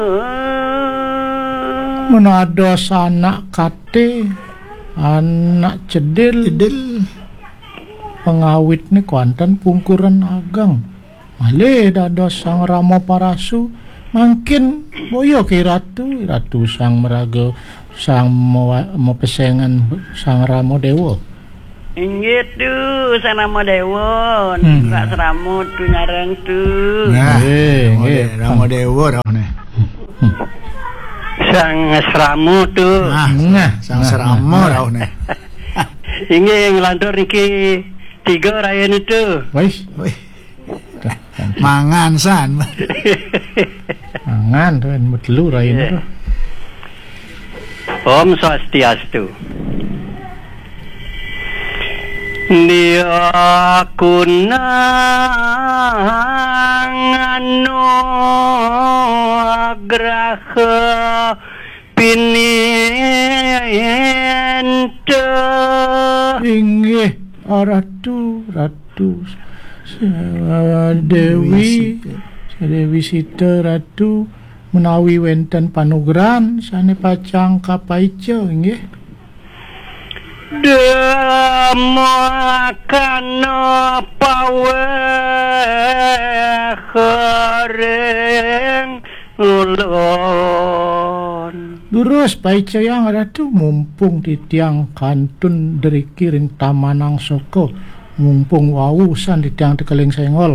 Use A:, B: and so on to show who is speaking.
A: menados anak kate anak cedil pengawit ni kuantan pungkuran agang malih dados sang Rama Parasu mungkin boyo ki ratu sang meraga sang mau pesengan sang Rama Dewa.
B: Inggih tu sang Rama Dewa nak seramut tu nyareng tu.
C: Nggih, Rama Dewa dah ni.
B: Sang Seramu tu.
C: Sang Seramu dah ni.
B: Inggih ngelantur niki 3 rayan itu.
A: Wis.
C: Mangan san.
A: Mangan tu medlu rayan tu.
B: Om Swastiastu. Dia kunang anugraha pininte.
A: Inggih ratu Dewi Sita ratu menawi wenten panugrahan sane pacang kapaica inggih.
B: Demakana pawe kering ulun.
A: Durus paica yang ratu mumpung di tiang kantun dari kiring tamanang soko mumpung wawusan di tiang tekeling sengol.